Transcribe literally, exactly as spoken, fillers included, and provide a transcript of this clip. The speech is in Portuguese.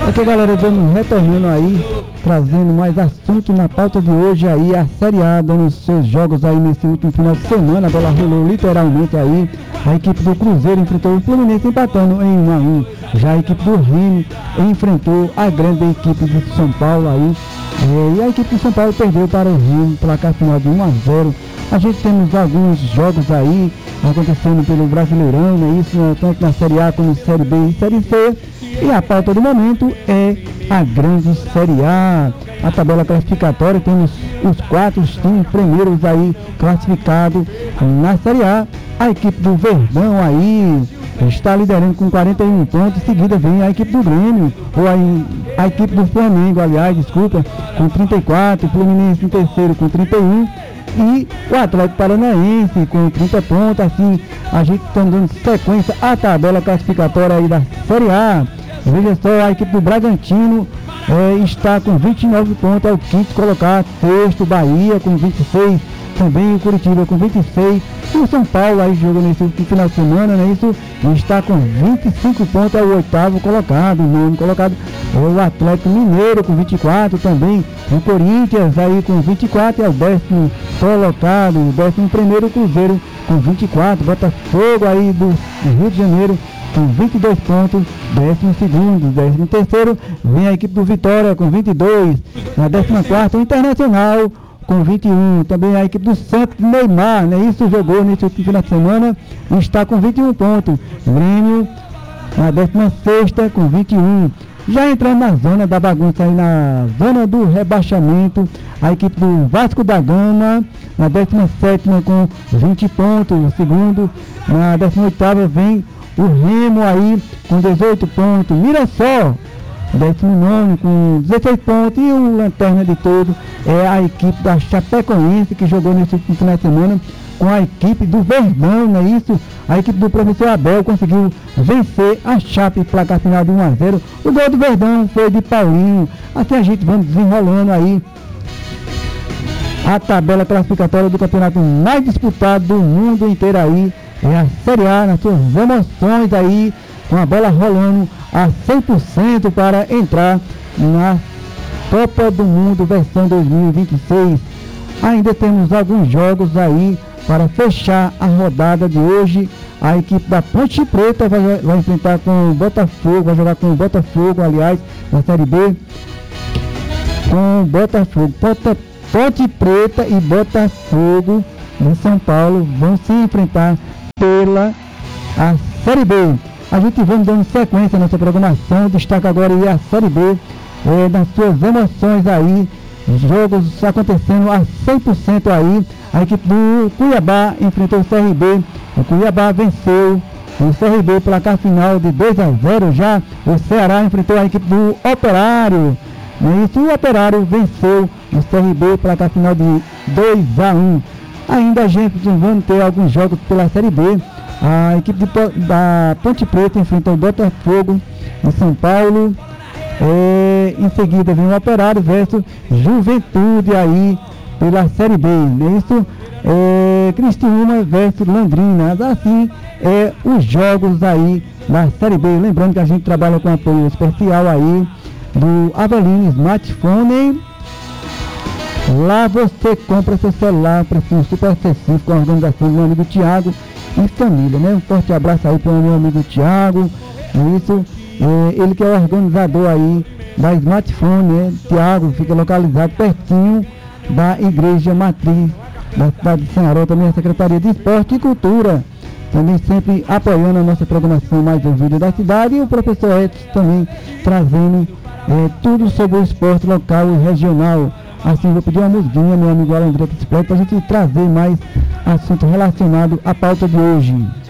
Ok, galera, vamos retornando aí, trazendo mais assunto na pauta de hoje aí, a Série A dando seus jogos aí nesse último final de semana. A bola rolou literalmente aí, a equipe do Cruzeiro enfrentou o Fluminense empatando em um a um. Já a equipe do Remo enfrentou a grande equipe de São Paulo aí, e a equipe de São Paulo perdeu para o Remo, placar final de um a zero. A gente temos alguns jogos aí acontecendo pelo Brasileirão, né? Isso tanto na Série A como na Série B e Série C. E a pauta do momento é a grande Série A. A tabela classificatória, temos os quatro times primeiros aí classificados na Série A. A equipe do Verdão aí está liderando com quarenta e um pontos. Em seguida vem a equipe do Grêmio, ou a, a equipe do Flamengo, aliás, desculpa, com trinta e quatro. O Fluminense em terceiro com trinta e um. E o Atlético Paranaense com trinta pontos. Assim a gente está dando sequência à tabela classificatória aí da Série A. Veja só, a equipe do Bragantino é, está com vinte e nove pontos, é o quinto colocado. Sexto, Bahia com vinte e seis, também o Curitiba com vinte e seis. E o São Paulo aí jogou nesse último final de semana, né? Isso está com vinte e cinco pontos, é o oitavo colocado. O nono colocado é o Atlético Mineiro com vinte e quatro também. O Corinthians aí com vinte e quatro é o décimo colocado. O décimo primeiro Cruzeiro com vinte e quatro. Botafogo aí do Rio de Janeiro com vinte e dois pontos, décimo segundo, décimo terceiro, vem a equipe do Vitória com vinte e dois, na décima quarta o Internacional com vinte e um, também a equipe do Santos Neymar, né? Isso jogou nesse último final de semana, está com vinte e um pontos, Grêmio na décima sexta com vinte e um, já entrando na zona da bagunça aí, na zona do rebaixamento, a equipe do Vasco da Gama na décima sétima com vinte pontos, o segundo, na décima oitava vem o Remo aí com dezoito pontos, Mirassol décimo nono com dezesseis pontos, e o lanterna de todo é a equipe da Chapecoense, que jogou nesse último final de semana com a equipe do Verdão, não é isso? A equipe do professor Abel conseguiu vencer a Chape, placar final de um a zero. O gol do Verdão foi de Paulinho. Assim a gente vamos desenrolando aí a tabela classificatória do campeonato mais disputado do mundo inteiro aí, é a Série A, nas suas emoções aí, com a bola rolando a cem por cento para entrar na Copa do Mundo versão dois mil e vinte e seis. Ainda temos alguns jogos aí para fechar a rodada de hoje. A equipe da Ponte Preta vai, vai enfrentar com o Botafogo, vai jogar com o Botafogo, aliás, na Série B, com o Botafogo. Ponte, Ponte Preta e Botafogo de São Paulo vão se enfrentar pela a Série B. A gente vai dando sequência nessa programação, destaca agora aí a Série B, é, nas suas emoções aí, jogos acontecendo a cem por cento aí. A equipe do Cuiabá enfrentou o C R B, o Cuiabá venceu o C R B, placar final de dois a zero. Já o Ceará enfrentou a equipe do Operário, né? Isso, o Operário venceu o C R B, placar final de dois a um. Ainda a gente vai ter alguns jogos pela Série B. A equipe de, da Ponte Preta enfrentou o Botafogo em São Paulo. É, em seguida vem o Operário versus Juventude aí pela Série B. Isso, é, Criciúma versus Londrina. Assim é os jogos aí da Série B. Lembrando que a gente trabalha com apoio especial aí do Avelino Smartphone. Lá você compra seu celular, preço super acessível, com a organização do meu amigo Thiago e família, né? Um forte abraço aí para o meu amigo Thiago. Isso, é, ele que é o organizador aí da Smartphone, né? Thiago fica localizado pertinho da Igreja Matriz da cidade de Senharó, também a Secretaria de Esporte e Cultura, também sempre apoiando a nossa programação mais ouvida da cidade, e o professor Edson também trazendo é, tudo sobre o esporte local e regional. Assim, vou pedir uma musiquinha, meu amigo Alan André, para a gente trazer mais assunto relacionado à pauta de hoje.